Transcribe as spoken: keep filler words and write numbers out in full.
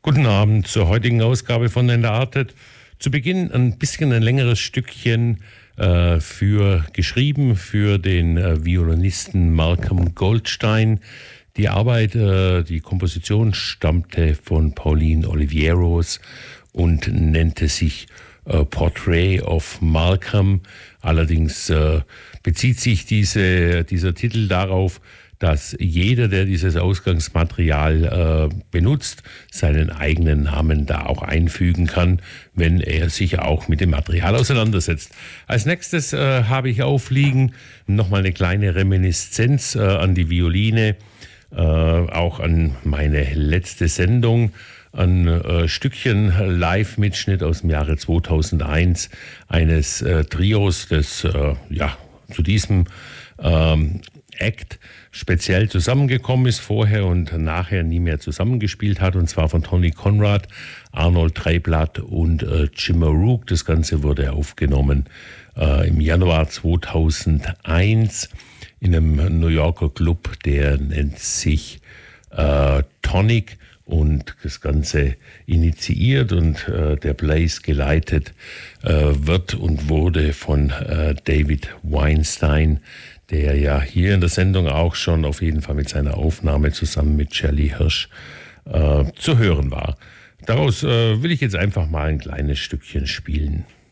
Guten Abend zur heutigen Ausgabe von Entartet. Zu Beginn ein bisschen ein längeres Stückchen äh, für geschrieben für den äh, Violinisten Malcolm Goldstein. Die Arbeit, äh, die Komposition stammte von Pauline Olivieros und nannte sich äh, Portrait of Malcolm. Allerdings äh, bezieht sich diese, dieser Titel darauf, dass jeder, der dieses Ausgangsmaterial äh, benutzt, seinen eigenen Namen da auch einfügen kann, wenn er sich auch mit dem Material auseinandersetzt. Als nächstes äh, habe ich aufliegen nochmal eine kleine Reminiszenz äh, an die Violine, äh, auch an meine letzte Sendung, ein äh, Stückchen Live-Mitschnitt aus dem Jahre zweitausendeins eines äh, Trios, das äh, ja zu diesem ähm, Act speziell zusammengekommen ist, vorher und nachher nie mehr zusammengespielt hat, und zwar von Tony Conrad, Arnold Treiblatt und äh, Jim O'Rourke. Das Ganze wurde aufgenommen äh, im Januar zweitausendeins in einem New Yorker Club, der nennt sich äh, Tonic, und das Ganze initiiert und äh, der Blaze geleitet äh, wird und wurde von äh, David Weinstein, der ja hier in der Sendung auch schon auf jeden Fall mit seiner Aufnahme zusammen mit Shelley Hirsch äh, zu hören war. Daraus äh, will ich jetzt einfach mal ein kleines Stückchen spielen.